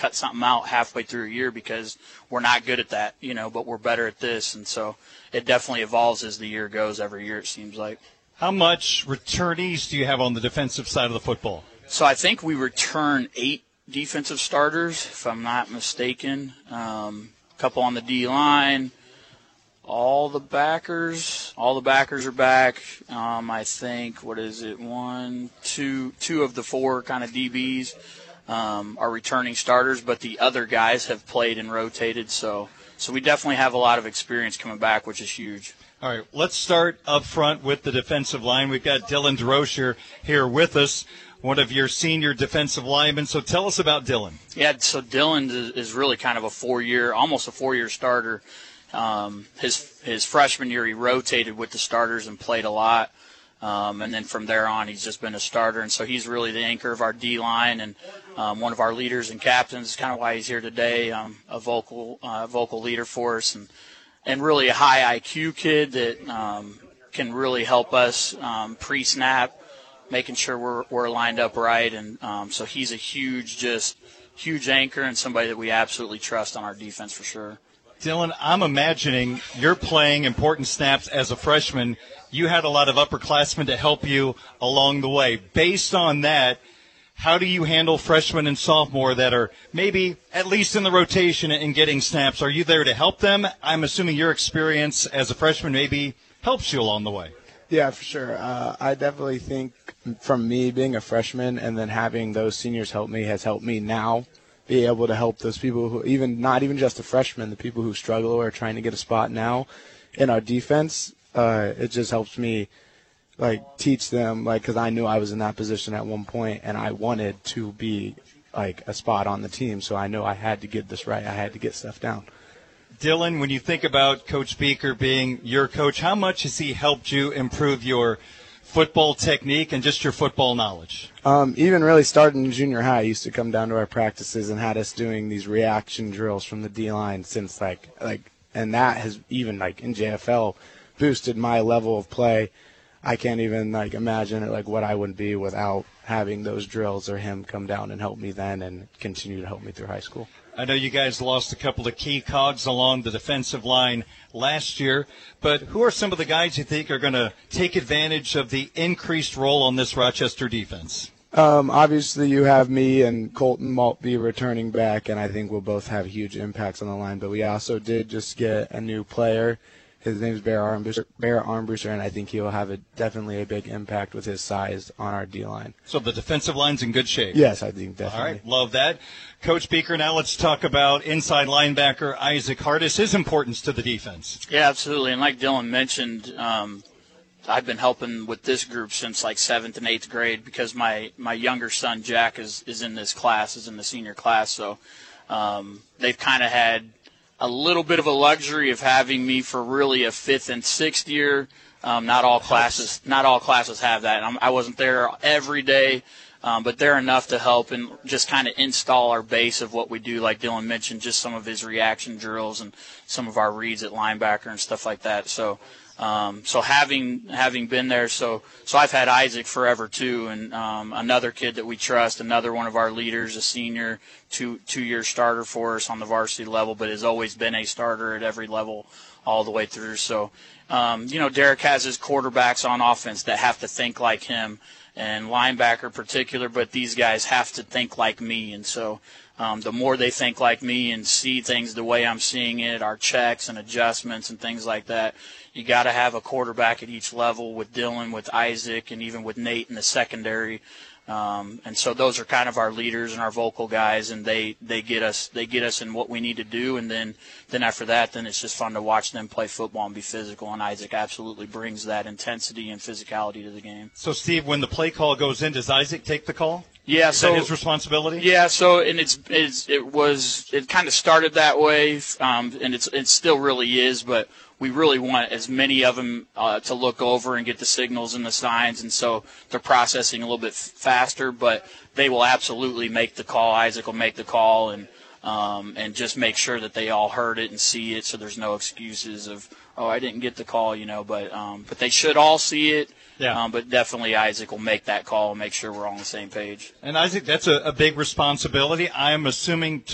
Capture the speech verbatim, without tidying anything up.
cut something out halfway through a year because we're not good at that, you know, but we're better at this. And so it definitely evolves as the year goes every year, it seems like. How much returnees do you have on the defensive side of the football? So I think we return eight defensive starters, if I'm not mistaken. Um, a couple on the D-line. All the backers, all the backers are back. Um, I think, what is it, one, two, two of the four kind of D Bs um, are returning starters, but the other guys have played and rotated. So, so we definitely have a lot of experience coming back, which is huge. All right, let's start up front with the defensive line. We've got Dylan DeRocher here with us, one of your senior defensive linemen. So tell us about Dylan. Yeah, so Dylan is really kind of a four-year, almost a four-year starter. Um, his his freshman year, he rotated with the starters and played a lot. Um, and then from there on, he's just been a starter. And so he's really the anchor of our D-line and um, one of our leaders and captains, kind of why he's here today, um, a vocal uh, vocal leader for us. And, and really a high I Q kid that um, can really help us um, pre-snap, making sure we're, we're lined up right. And um, so he's a huge, just huge anchor and somebody that we absolutely trust on our defense for sure. Dylan, I'm imagining you're playing important snaps as a freshman. You had a lot of upperclassmen to help you along the way. Based on that, how do you handle freshmen and sophomore that are maybe at least in the rotation and getting snaps? Are you there to help them? I'm assuming your experience as a freshman maybe helps you along the way. Yeah, for sure. Uh, I definitely think from me being a freshman and then having those seniors help me has helped me now be able to help those people who even not even just the freshmen, the people who struggle or are trying to get a spot now in our defense. Uh, it just helps me like teach them, like, because I knew I was in that position at one point and I wanted to be like a spot on the team. So I know I had to get this right. I had to get stuff down. Dylan, when you think about Coach Beaker being your coach, how much has he helped you improve your football technique and just your football knowledge? Um, even really starting in junior high, he used to come down to our practices and had us doing these reaction drills from the D-line since like, like, and that has even like in J F L boosted my level of play. I can't even like imagine it, like what I would be without having those drills or him come down and help me then and continue to help me through high school. I know you guys lost a couple of key cogs along the defensive line last year, but who are some of the guys you think are going to take advantage of the increased role on this Rochester defense? Um, obviously, you have me and Colton Maltby returning back, and I think we'll both have huge impacts on the line. But we also did just get a new player. His name is Bear Armbruster, Bear Armbruster, and I think he will have a, definitely a big impact with his size on our D-line. So the defensive line's in good shape? Yes, I think definitely. All right, love that. Coach Beaker, now let's talk about inside linebacker Isaac Hardis, his importance to the defense. Yeah, absolutely. And like Dylan mentioned, um, I've been helping with this group since like seventh and eighth grade because my, my younger son, Jack, is, is in this class, is in the senior class. So um, they've kind of had a little bit of a luxury of having me for really a fifth and sixth year. Um, not all classes, not all classes have that. I'm, I wasn't there every day, um, but they're enough to help and just kind of install our base of what we do. Like Dylan mentioned, just some of his reaction drills and some of our reads at linebacker and stuff like that. So, um, so having having been there, so so I've had Isaac forever too, and um, another kid that we trust, another one of our leaders, a senior, two two year starter for us on the varsity level, but has always been a starter at every level all the way through. So, um, you know, Derek has his quarterbacks on offense that have to think like him, and linebacker in particular, but these guys have to think like me, and so um, the more they think like me and see things the way I'm seeing it, our checks and adjustments and things like that, you got to have a quarterback at each level with Dylan, with Isaac, and even with Nate in the secondary. Um, and so those are kind of our leaders and our vocal guys, and they, they get us they get us in what we need to do. And then, then after that, then it's just fun to watch them play football and be physical. And Isaac absolutely brings that intensity and physicality to the game. So, Steve, when the play call goes in, does Isaac take the call? Yeah, Is so that his responsibility? Yeah, so and it's, it's it was it kind of started that way, um, and it's it still really is, but we really want as many of them uh, to look over and get the signals and the signs, and so they're processing a little bit f- faster, but they will absolutely make the call. Isaac will make the call and um, and just make sure that they all heard it and see it, so there's no excuses of, oh, I didn't get the call, you know, but um, but they should all see it. Yeah. Um, but definitely Isaac will make that call and make sure we're all on the same page. And, Isaac, that's a, a big responsibility. I'm assuming